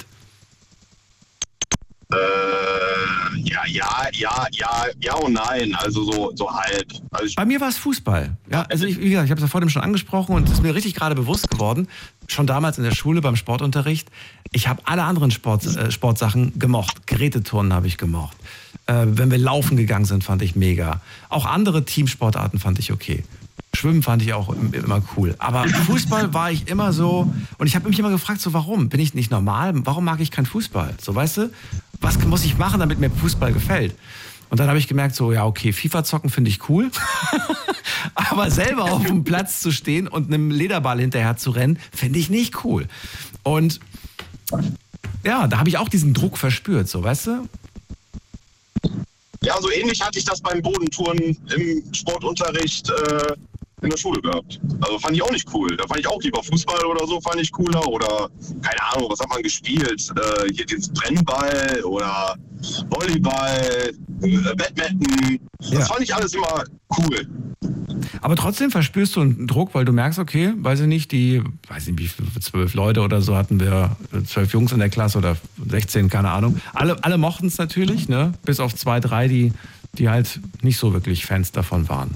Ja und nein, also so halb. Also bei mir war es Fußball. Ja, also wie gesagt, ich habe es ja vorhin schon angesprochen und es ist mir richtig gerade bewusst geworden, schon damals in der Schule beim Sportunterricht, ich habe alle anderen Sportsachen gemocht. Geräteturnen habe ich gemocht. Wenn wir laufen gegangen sind, fand ich mega. Auch andere Teamsportarten fand ich okay. Schwimmen fand ich auch immer cool. Aber Fußball war ich immer so, und ich habe mich immer gefragt, so warum? Bin ich nicht normal? Warum mag ich keinen Fußball? So, weißt du, was muss ich machen, damit mir Fußball gefällt? Und dann habe ich gemerkt, so, ja, okay, FIFA zocken finde ich cool. Aber selber auf dem Platz zu stehen und einem Lederball hinterher zu rennen, finde ich nicht cool. Und ja, da habe ich auch diesen Druck verspürt, so, weißt du? Ja, so ähnlich hatte ich das beim Bodentouren im Sportunterricht in der Schule gehabt. Also fand ich auch nicht cool. Da fand ich auch lieber Fußball oder so, fand ich cooler. Oder, keine Ahnung, was hat man gespielt? Hier dieses Brennball oder Volleyball, Badminton. Das fand ich alles immer cool. Aber trotzdem verspürst du einen Druck, weil du merkst, okay, weiß ich nicht, wie viele, 12 Leute oder so hatten wir, 12 Jungs in der Klasse oder 16, keine Ahnung. Alle mochten es natürlich, ne? Bis auf 2, 3, die halt nicht so wirklich Fans davon waren.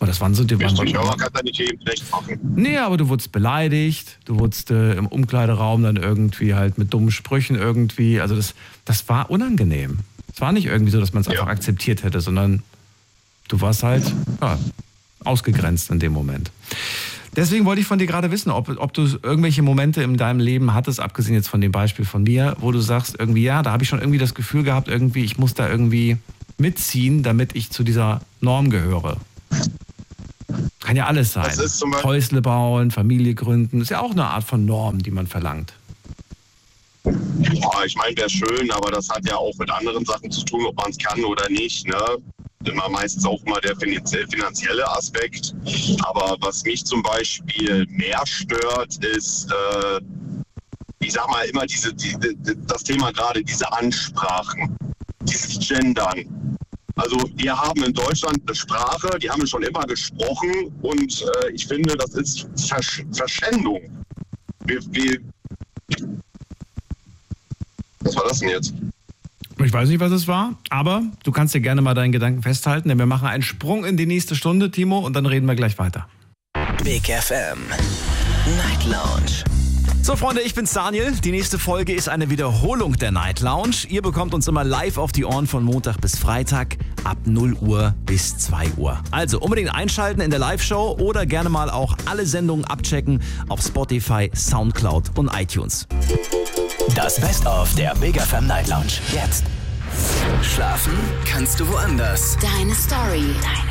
Und das waren so die... Richtig, aber man kann da nicht jedem recht machen. Nee, aber du wurdest beleidigt, du wurdest im Umkleideraum dann irgendwie halt mit dummen Sprüchen irgendwie, also das war unangenehm. Es war nicht irgendwie so, dass man es einfach akzeptiert hätte, sondern du warst halt ausgegrenzt in dem Moment. Deswegen wollte ich von dir gerade wissen, ob du irgendwelche Momente in deinem Leben hattest, abgesehen jetzt von dem Beispiel von mir, wo du sagst, irgendwie, ja, da habe ich schon irgendwie das Gefühl gehabt, irgendwie, ich muss da irgendwie mitziehen, damit ich zu dieser Norm gehöre. Kann ja alles sein. Häusle bauen, Familie gründen, ist ja auch eine Art von Norm, die man verlangt. Ja, ich meine, wäre schön, aber das hat ja auch mit anderen Sachen zu tun, ob man es kann oder nicht, ne? Immer meistens auch mal der finanzielle Aspekt. Aber was mich zum Beispiel mehr stört, ist, ich sag mal immer das Thema gerade, diese Ansprachen, dieses Gendern. Also wir haben in Deutschland eine Sprache, die haben wir schon immer gesprochen und ich finde, das ist Verschwendung. Was war das denn jetzt? Ich weiß nicht, was es war, aber du kannst dir gerne mal deinen Gedanken festhalten, denn wir machen einen Sprung in die nächste Stunde, Timo, und dann reden wir gleich weiter. Big FM Night Lounge. So Freunde, ich bin's Daniel. Die nächste Folge ist eine Wiederholung der Night Lounge. Ihr bekommt uns immer live auf die Ohren von Montag bis Freitag ab 0 Uhr bis 2 Uhr. Also unbedingt einschalten in der Live-Show oder gerne mal auch alle Sendungen abchecken auf Spotify, Soundcloud und iTunes. Das Best-of der Big FM Night Lounge. Jetzt. Schlafen kannst du woanders. Deine Story. Deine